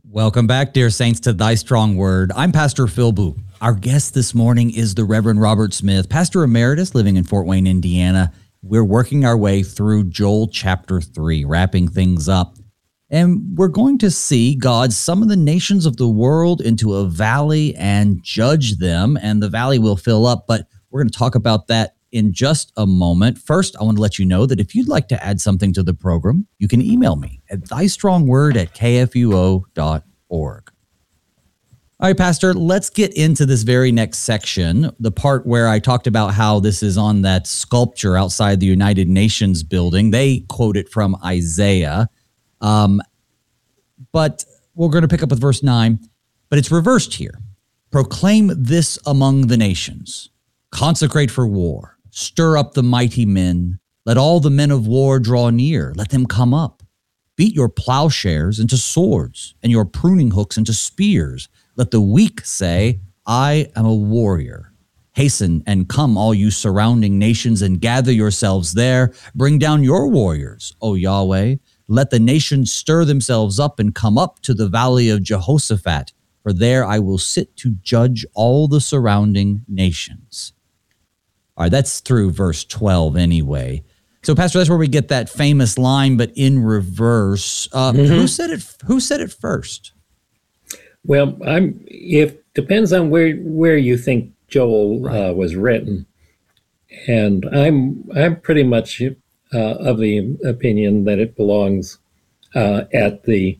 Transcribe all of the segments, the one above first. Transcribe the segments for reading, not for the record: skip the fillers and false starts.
Welcome back, dear saints, to Thy Strong Word. I'm Pastor Phil Booth. Our guest this morning is the Reverend Robert Smith, Pastor Emeritus living in Fort Wayne, Indiana. We're working our way through Joel chapter 3, wrapping things up. And we're going to see God summon the nations of the world into a valley and judge them, and the valley will fill up. But we're going to talk about that in just a moment. First, I want to let you know that if you'd like to add something to the program, you can email me at thystrongword@kfuo.org. All right, Pastor, let's get into this very next section, the part where I talked about how this is on that sculpture outside the United Nations building. They quote it from Isaiah, but we're going to pick up with verse 9, but it's reversed here. Proclaim this among the nations. Consecrate for war. Stir up the mighty men. Let all the men of war draw near. Let them come up. Beat your plowshares into swords and your pruning hooks into spears. Let the weak say, I am a warrior. Hasten and come, all you surrounding nations, and gather yourselves there. Bring down your warriors, O Yahweh. Let the nations stir themselves up and come up to the valley of Jehoshaphat, for there I will sit to judge all the surrounding nations. All right, that's through verse 12 anyway. So, Pastor, that's where we get that famous line, but in reverse. Who said it? Who said it first? Well, it depends on where you think Joel was written, and I'm pretty much of the opinion that it belongs at the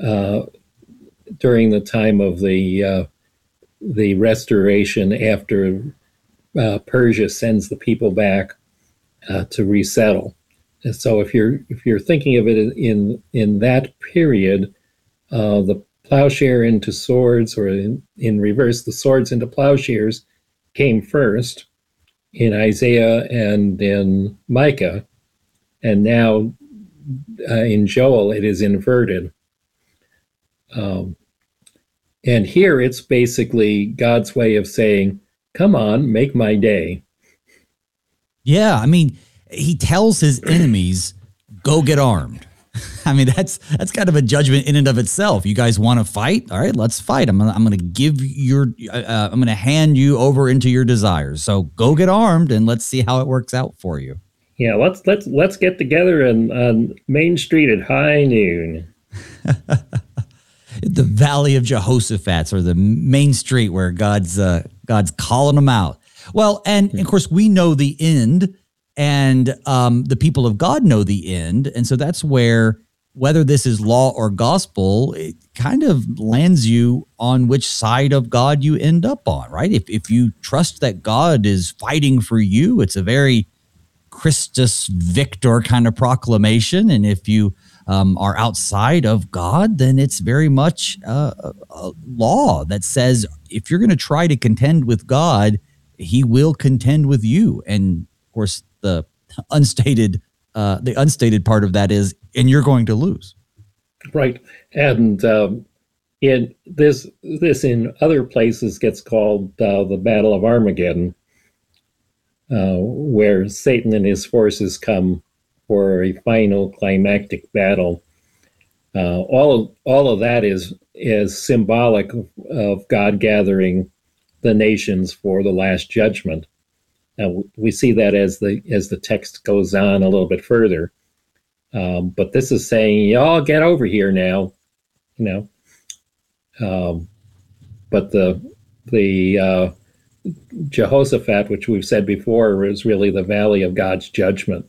during the time of the restoration after Persia sends the people back to resettle. And so if you're thinking of it in that period, the plowshare into swords, or in reverse, the swords into plowshares came first in Isaiah and in Micah, and now in Joel it is inverted. And here it's basically God's way of saying, come on, make my day. Yeah, I mean, he tells his enemies, go get armed. I mean, that's kind of a judgment in and of itself. You guys want to fight? All right, let's fight. I'm gonna give I'm gonna hand you over into your desires. So go get armed and let's see how it works out for you. Yeah, let's get together on Main Street at high noon. The Valley of Jehoshaphat, or the main street where God's calling them out. Well, and of course we know the end, and the people of God know the end, and so that's where, whether this is law or gospel, it kind of lands you on which side of God you end up on, right? If you trust that God is fighting for you, it's a very Christus Victor kind of proclamation, and if you are outside of God, then it's very much a law that says if you're going to try to contend with God, he will contend with you. And of course, the unstated part of that is, and you're going to lose. Right. And in this in other places gets called the Battle of Armageddon, where Satan and his forces come for a final climactic battle. All of that is symbolic of God gathering the nations for the last judgment. We see that as the text goes on a little bit further. But this is saying, y'all get over here now, you know. But the Jehoshaphat, which we've said before, is really the valley of God's judgment.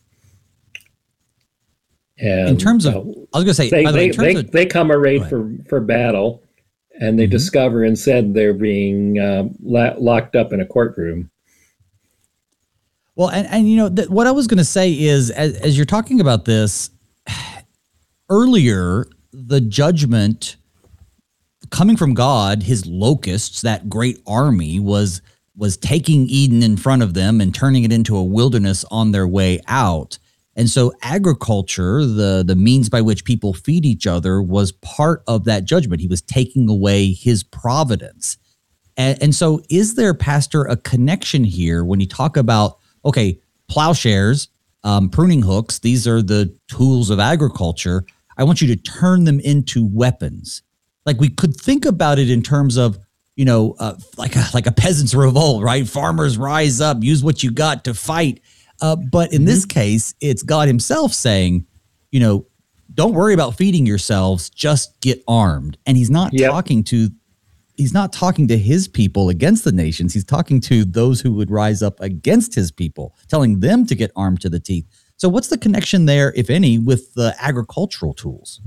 And in terms of, I was going to say, they come arrayed for battle, and they discover instead they're being locked up in a courtroom. Well, and you know, what I was going to say is, as you're talking about this, earlier, the judgment coming from God, his locusts, that great army, was taking Eden in front of them and turning it into a wilderness on their way out. And so agriculture, the means by which people feed each other, was part of that judgment. He was taking away his providence. And so is there, Pastor, a connection here when you talk about, okay, plowshares, pruning hooks, these are the tools of agriculture. I want you to turn them into weapons. Like we could think about it in terms of, like a peasant's revolt, right? Farmers rise up, use what you got to fight. But in this case, it's God himself saying, don't worry about feeding yourselves, just get armed. And he's not talking to his people against the nations. He's talking to those who would rise up against his people, telling them to get armed to the teeth. So what's the connection there, if any, with the agricultural tools?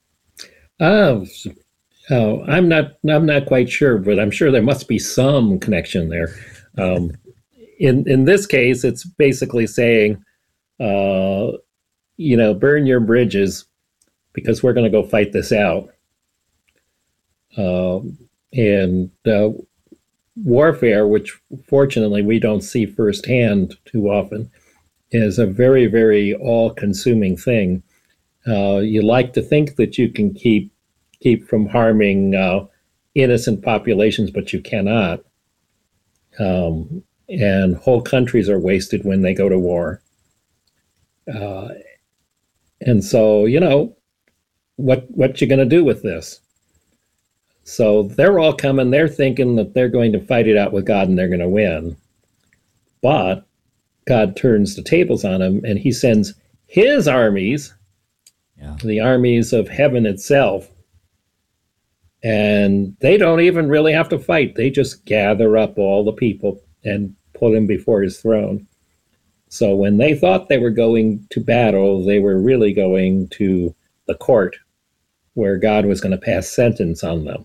I'm not quite sure, but I'm sure there must be some connection there. In this case, it's basically saying, burn your bridges because we're going to go fight this out. And warfare, which fortunately we don't see firsthand too often, is a very, very all-consuming thing. You like to think that you can keep from harming innocent populations, but you cannot. And whole countries are wasted when they go to war. And so, what you going to do with this? So they're all coming. They're thinking that they're going to fight it out with God and they're going to win. But God turns the tables on them and he sends his armies, the armies of heaven itself. And they don't even really have to fight. They just gather up all the people and put him before his throne. So when they thought they were going to battle, they were really going to the court where God was going to pass sentence on them.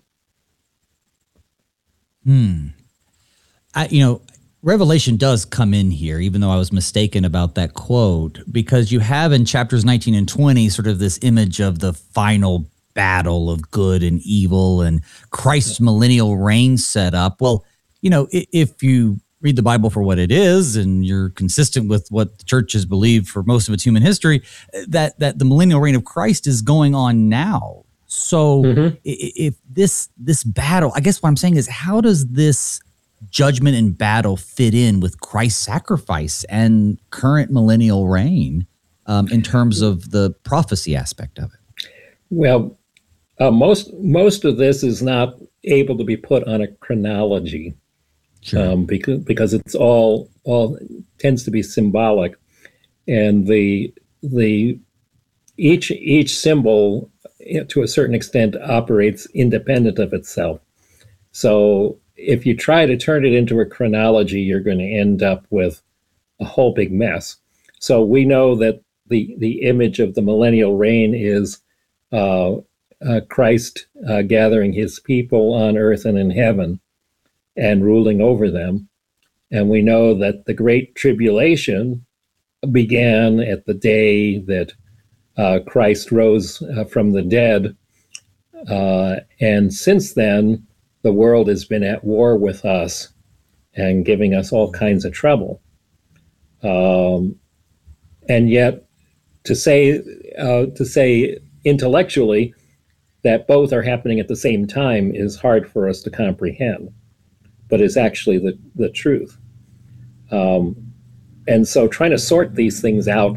Revelation does come in here, even though I was mistaken about that quote, because you have in chapters 19 and 20 sort of this image of the final battle of good and evil and Christ's millennial reign set up. Well, if you read the Bible for what it is and you're consistent with what the church has believed for most of its human history, that the millennial reign of Christ is going on now. So if this battle, I guess what I'm saying is, how does this judgment and battle fit in with Christ's sacrifice and current millennial reign in terms of the prophecy aspect of it? Well, most of this is not able to be put on a chronology, because it's all tends to be symbolic, and each symbol to a certain extent operates independent of itself. So if you try to turn it into a chronology, you're going to end up with a whole big mess. So we know that the image of the millennial reign is Christ gathering his people on earth and in heaven and ruling over them. And we know that the Great Tribulation began at the day that Christ rose from the dead. And since then, the world has been at war with us and giving us all kinds of trouble. And yet, to say intellectually that both are happening at the same time is hard for us to comprehend, but is actually the truth. And so trying to sort these things out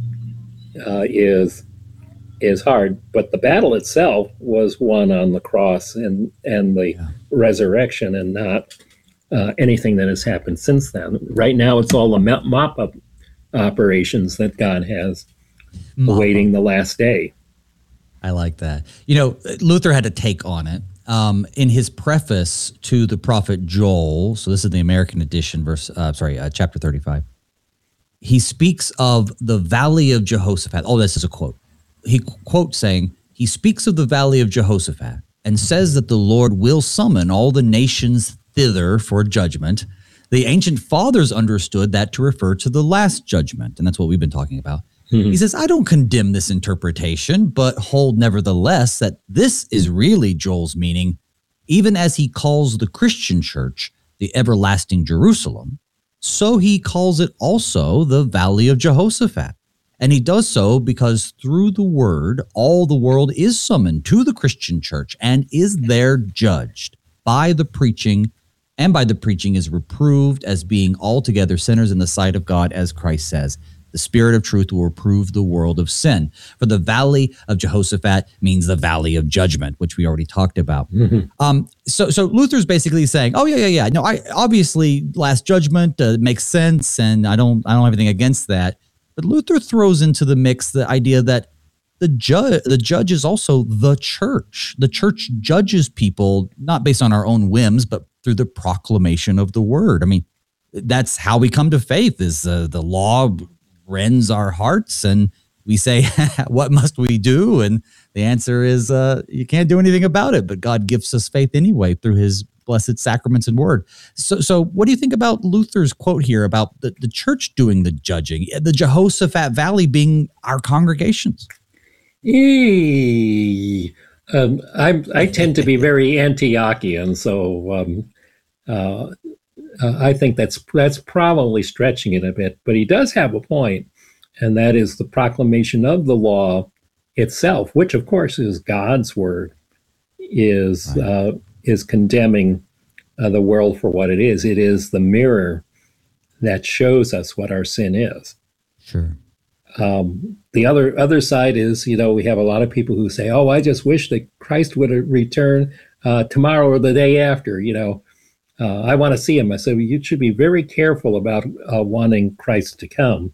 is hard. But the battle itself was won on the cross and the resurrection, and not anything that has happened since then. Right now, it's all the mop-up operations that God has awaiting the last day. I like that. Luther had a take on it. In his preface to the prophet Joel, so this is the American edition, chapter 35, he speaks of the Valley of Jehoshaphat. Oh, this is a quote. He quotes saying, he speaks of the Valley of Jehoshaphat and says that the Lord will summon all the nations thither for judgment. The ancient fathers understood that to refer to the last judgment, and that's what we've been talking about. Mm-hmm. He says, I don't condemn this interpretation, but hold nevertheless that this is really Joel's meaning, even as he calls the Christian church the everlasting Jerusalem, so he calls it also the Valley of Jehoshaphat. And he does so because through the word, all the world is summoned to the Christian church and is there judged by the preaching, and by the preaching is reproved as being altogether sinners in the sight of God, as Christ says. The The Spirit of truth will reprove the world of sin. For the valley of Jehoshaphat means the valley of judgment, which we already talked about. So Luther's basically saying, oh, yeah. No, I obviously Last Judgment makes sense, and I don't have anything against that. But Luther throws into the mix the idea that the judge is also the church. The church judges people not based on our own whims, but through the proclamation of the word. I mean, that's how we come to faith, is the law rends our hearts and we say, what must we do? And the answer is you can't do anything about it, but God gives us faith anyway through his blessed sacraments and word. So what do you think about Luther's quote here about the church doing the judging, the Jehoshaphat Valley being our congregations? I tend to be very Antiochian, so I think that's probably stretching it a bit. But he does have a point, and that is the proclamation of the law itself, which of course is God's word, is condemning the world for what it is. It is the mirror that shows us what our sin is. Sure. The other side is, we have a lot of people who say, "Oh, I just wish that Christ would return tomorrow or the day after." I want to see him. I said, you should be very careful about wanting Christ to come,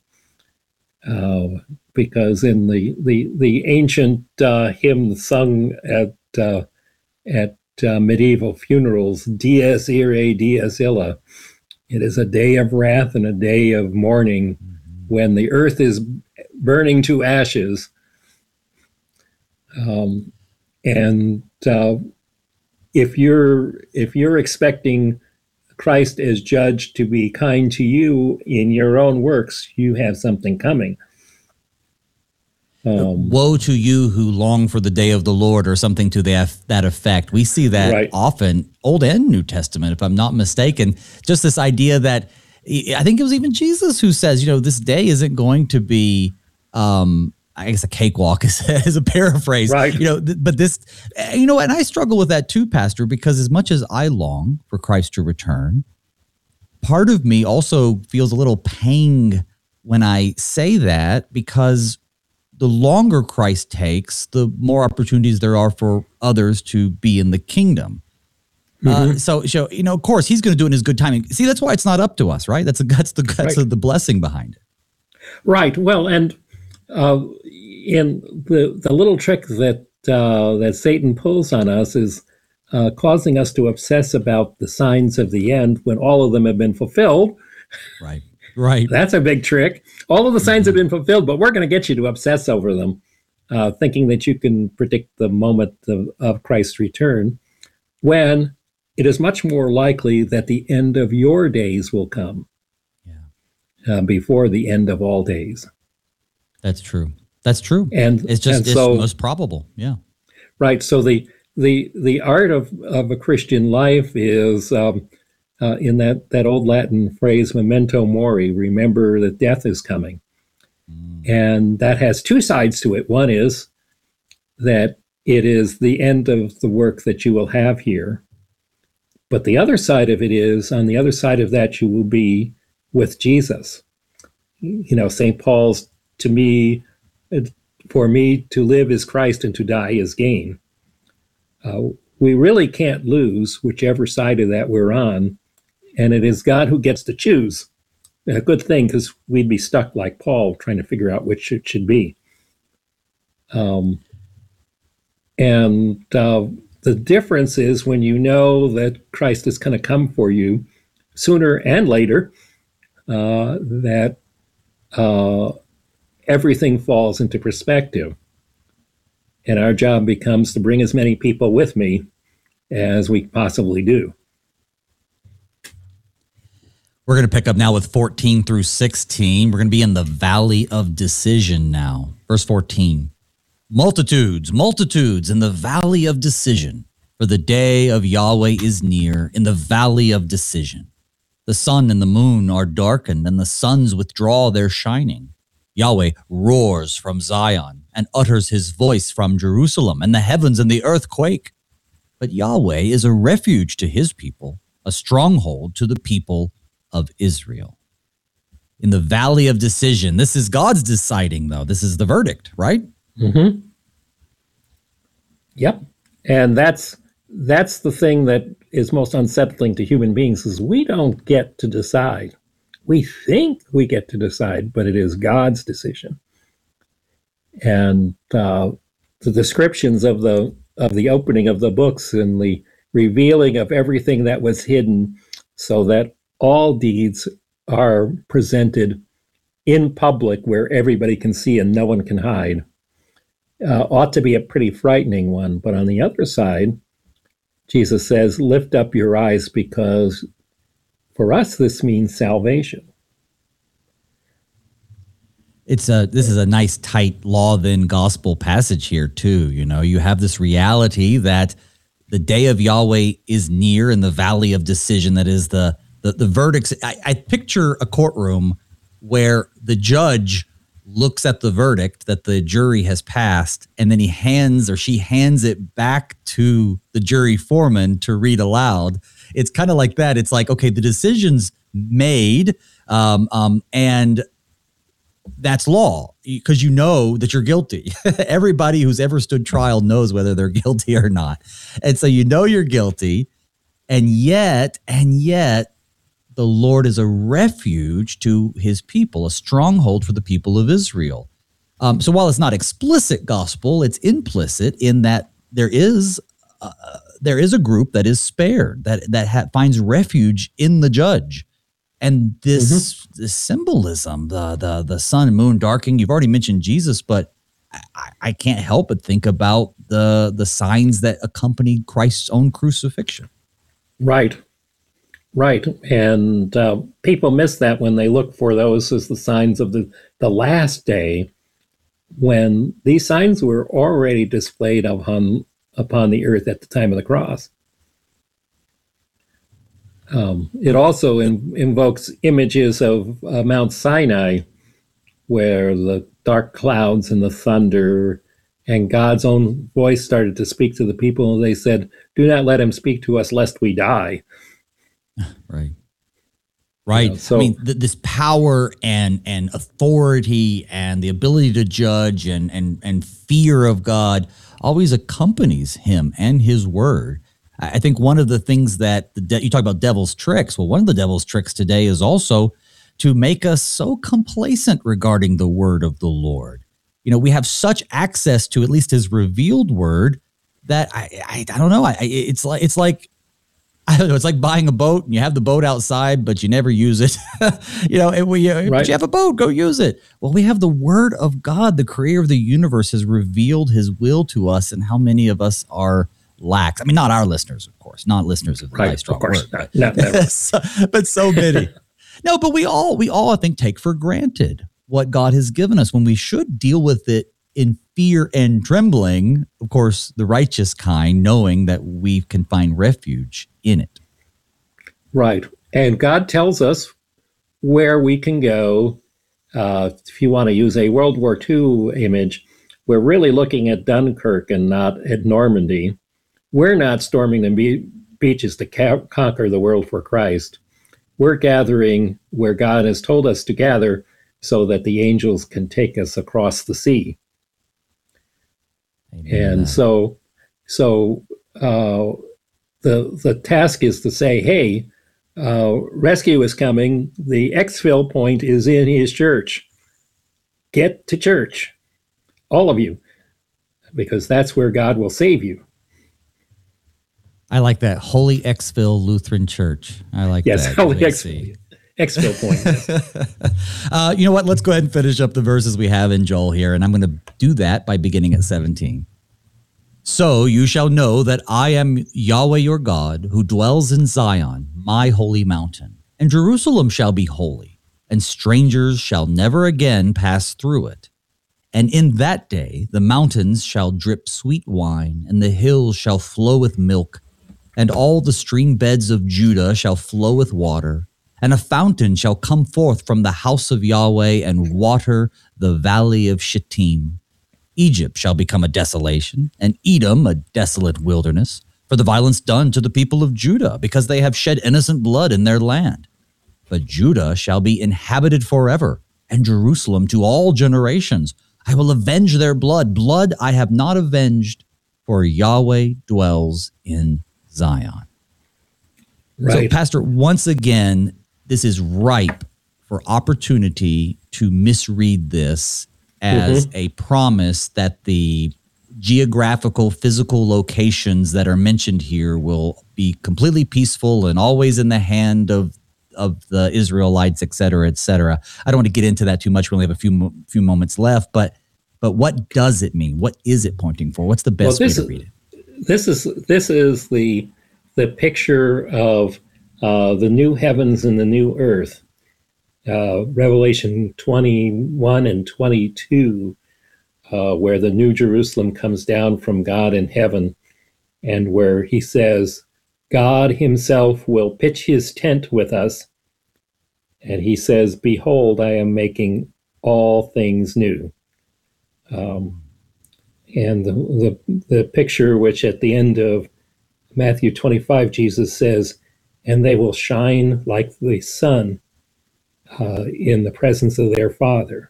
because in the ancient hymn sung at medieval funerals, "Dies irae, dies illa," it is a day of wrath and a day of mourning, when the earth is burning to ashes. If you're expecting Christ as judge to be kind to you in your own works, you have something coming. Woe to you who long for the day of the Lord, or something to that effect. We see that often, Old and New Testament, if I'm not mistaken. Just this idea that, I think it was even Jesus who says, this day isn't going to be, I guess a cakewalk is a paraphrase, right? But this, and I struggle with that too, Pastor, because as much as I long for Christ to return, part of me also feels a little pang when I say that, because the longer Christ takes, the more opportunities there are for others to be in the kingdom. So of course, he's going to do it in his good timing. See, that's why it's not up to us, right? That's the blessing behind it. Right. Well, and in the little trick that Satan pulls on us is causing us to obsess about the signs of the end when all of them have been fulfilled. Right. That's a big trick. All of the signs have been fulfilled, but we're going to get you to obsess over them, thinking that you can predict the moment of Christ's return, when it is much more likely that the end of your days will come before the end of all days. That's true. And it's most probable. Yeah. Right. So the art of a Christian life is in that old Latin phrase, memento mori, remember that death is coming. And that has two sides to it. One is that it is the end of the work that you will have here. But the other side of it is, on the other side of that, you will be with Jesus. St. Paul's, for me to live is Christ and to die is gain. We really can't lose whichever side of that we're on. And it is God who gets to choose. A good thing, because we'd be stuck like Paul trying to figure out which it should be. The difference is when you know that Christ is going to come for you sooner and later, that everything falls into perspective. And our job becomes to bring as many people with me as we possibly do. We're going to pick up now with 14 through 16. We're going to be in the valley of decision now. Verse 14. Multitudes in the valley of decision, for the day of Yahweh is near in the valley of decision. The sun and the moon are darkened, and the suns withdraw their shining. Yahweh roars from Zion and utters his voice from Jerusalem, and the heavens and the earth quake. But Yahweh is a refuge to his people, a stronghold to the people of Israel. in the valley of decision. This is God's deciding, though. This is the verdict, right? Mm-hmm. Yep. And that's the thing that is most unsettling to human beings is we don't get to decide. We think we get to decide, but it is God's decision. And the descriptions of the opening of the books and the revealing of everything that was hidden so that all deeds are presented in public where everybody can see and no one can hide, ought to be a pretty frightening one. But on the other side, Jesus says, lift up your eyes, because for us, this means salvation. This is a nice, tight law then gospel passage here too. You know, you have this reality that the day of Yahweh is near in the valley of decision. That is the verdicts. I picture a courtroom where the judge looks at the verdict that the jury has passed, and then she hands it back to the jury foreman to read aloud. It's kind of like that. It's like, okay, the decision's made, and that's law, because you know that you're guilty. Everybody who's ever stood trial knows whether they're guilty or not. And so you know you're guilty, and yet the Lord is a refuge to his people, a stronghold for the people of Israel. So while it's not explicit gospel, it's implicit in that there is a group that is spared, that finds refuge in the judge. And this symbolism, the sun and moon darkening, you've already mentioned Jesus, but I can't help but think about the signs that accompanied Christ's own crucifixion. Right. And people miss that when they look for those as the signs of the last day, when these signs were already displayed upon the earth at the time of the cross. It also invokes images of Mount Sinai, where the dark clouds and the thunder and God's own voice started to speak to the people. And they said, do not let him speak to us lest we die. Right. You know, so, I mean, this power and authority and the ability to judge and fear of God always accompanies him and his word. I think one of the things that you talk about devil's tricks. Well, one of the devil's tricks today is also to make us so complacent regarding the word of the Lord. You know, we have such access to at least his revealed word that I don't know. It's like I don't know. It's like buying a boat and you have the boat outside, but you never use it. But you have a boat, go use it. Well, we have the word of God. The creator of the universe has revealed his will to us, and how many of us are lax. I mean, not our listeners, of course, not listeners of the High Strong Word, but so many. No, but we all, I think, take for granted what God has given us when we should deal with it in fear and trembling, of course, the righteous kind, knowing that we can find refuge in it. Right. And God tells us where we can go. If you want to use a World War II image, we're really looking at Dunkirk and not at Normandy. We're not storming the beaches to conquer the world for Christ. We're gathering where God has told us to gather so that the angels can take us across the sea. Amen. And so the task is to say, hey, rescue is coming. The exfil point is in his church. Get to church, all of you, because that's where God will save you. I like that. Holy Exfil Lutheran Church. I like that. Yes, Holy Exfil point. You know what? Let's go ahead and finish up the verses we have in Joel here, and I'm going to do that by beginning at 17. So you shall know that I am Yahweh your God, who dwells in Zion, my holy mountain. And Jerusalem shall be holy, and strangers shall never again pass through it. And in that day the mountains shall drip sweet wine, and the hills shall flow with milk, and all the stream beds of Judah shall flow with water, and a fountain shall come forth from the house of Yahweh and water the valley of Shittim. Egypt shall become a desolation, and Edom a desolate wilderness, for the violence done to the people of Judah, because they have shed innocent blood in their land. but Judah shall be inhabited forever, and Jerusalem to all generations. I will avenge their blood. Blood I have not avenged, for Yahweh dwells in Zion. Right. So, Pastor, once again, this is ripe for opportunity to misread this as a promise that the geographical, physical locations that are mentioned here will be completely peaceful and always in the hand of the Israelites, et cetera, et cetera. I don't want to get into that too much. We only have a few moments left, but what does it mean? What is it pointing for? What's the best way to read it? This is the picture of the new heavens and the new earth. Revelation 21 and 22, where the New Jerusalem comes down from God in heaven, and where he says, God himself will pitch his tent with us. And he says, behold, I am making all things new. And the picture, which at the end of Matthew 25, Jesus says, and they will shine like the sun in the presence of their Father.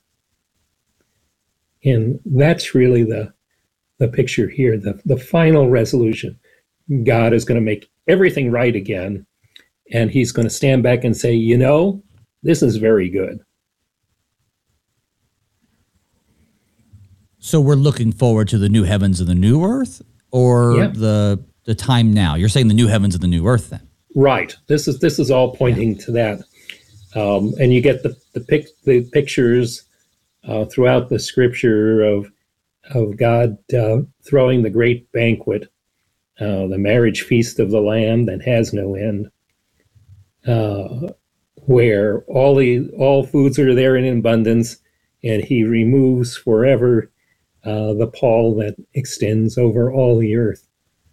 And that's really the picture here, the final resolution. God is going to make everything right again, and he's going to stand back and say, this is very good. So we're looking forward to the new heavens and the new earth, or the time now? You're saying the new heavens and the new earth then? Right. This is all pointing to that. And you get the pictures throughout the scripture of God throwing the great banquet, the marriage feast of the Lamb that has no end, where all foods are there in abundance, and he removes forever the pall that extends over all the earth.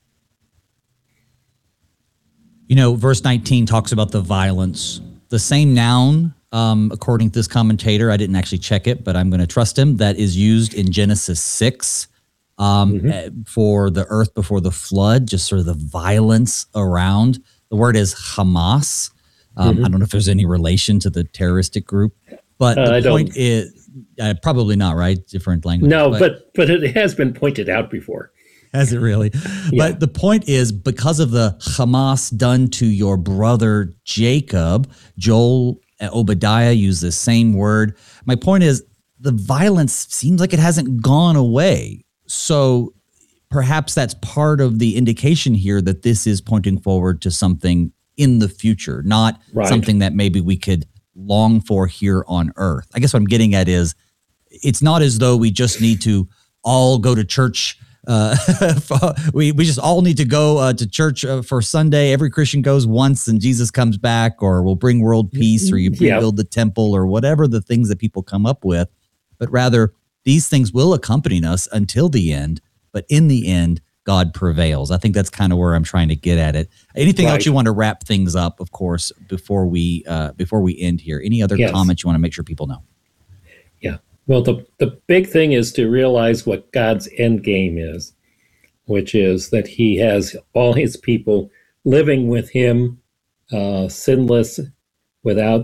Verse 19 talks about the violence. The same noun, according to this commentator, I didn't actually check it, but I'm going to trust him, that is used in Genesis 6 for the earth before the flood, just sort of the violence around. The word is Hamas. I don't know if there's any relation to the terroristic group, but the point is, probably not, right? Different language. No, but it has been pointed out before. Has it really? Yeah. But the point is, because of the Hamas done to your brother Jacob, Joel and Obadiah use the same word. My point is, the violence seems like it hasn't gone away. So perhaps that's part of the indication here that this is pointing forward to something in the future, not something that maybe we could long for here on earth. I guess what I'm getting at is, it's not as though we just need to all go to church. We just all need to go to church for Sunday. Every Christian goes once and Jesus comes back, or we'll bring world peace, or you rebuild the temple, or whatever the things that people come up with. But rather, these things will accompany us until the end. But in the end, God prevails. I think that's kind of where I'm trying to get at it. Anything else you want to wrap things up, of course, before we end here? Any other comments you want to make sure people know? Yeah. Well, the big thing is to realize what God's end game is, which is that he has all his people living with him, sinless, without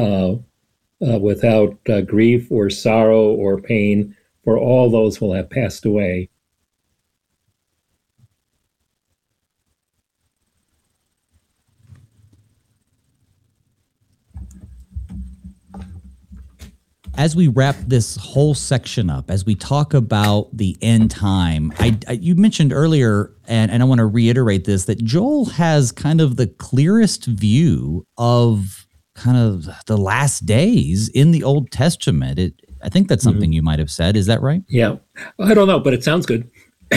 grief or sorrow or pain, for all those will have passed away. As we wrap this whole section up, as we talk about the end time, you mentioned earlier, and I want to reiterate this, that Joel has kind of the clearest view of kind of the last days in the Old Testament. I think that's something you might have said. Is that right? Yeah. I don't know, but it sounds good.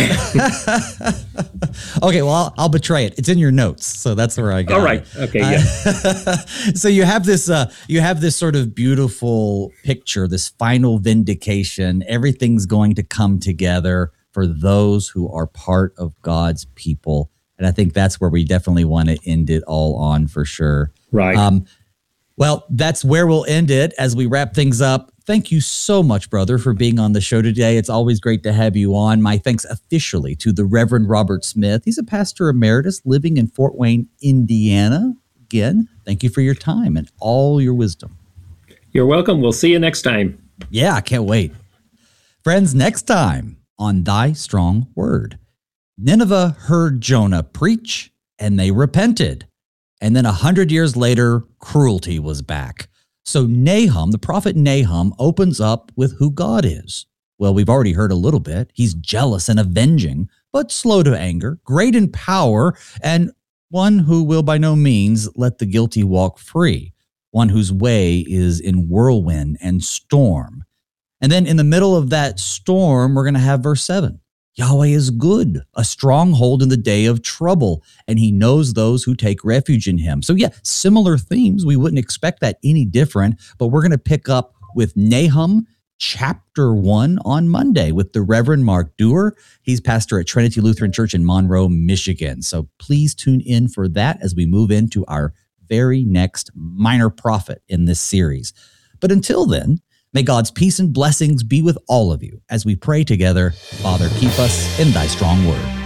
Okay, well, I'll betray it. It's in your notes, so that's where I got it. All right. Okay, yeah. So you have this sort of beautiful picture, this final vindication. Everything's going to come together for those who are part of God's people. And I think that's where we definitely want to end it all on, for sure. Right. Well, that's where we'll end it as we wrap things up. Thank you so much, brother, for being on the show today. It's always great to have you on. My thanks officially to the Reverend Robert Smith. He's a pastor emeritus living in Fort Wayne, Indiana. again, thank you for your time and all your wisdom. You're welcome. We'll see you next time. Yeah, I can't wait. Friends, next time on Thy Strong Word. Nineveh heard Jonah preach, and they repented. And then 100 years later, cruelty was back. So Nahum, the prophet Nahum, opens up with who God is. Well, we've already heard a little bit. He's jealous and avenging, but slow to anger, great in power, and one who will by no means let the guilty walk free, one whose way is in whirlwind and storm. And then in the middle of that storm, we're going to have verse 7. Yahweh is good, a stronghold in the day of trouble, and he knows those who take refuge in him. So yeah, similar themes. We wouldn't expect that any different, but we're going to pick up with Nahum chapter 1 on Monday with the Reverend Mark Dewar. He's pastor at Trinity Lutheran Church in Monroe, Michigan. So please tune in for that as we move into our very next minor prophet in this series. But until then, may God's peace and blessings be with all of you as we pray together. Father, keep us in thy strong word.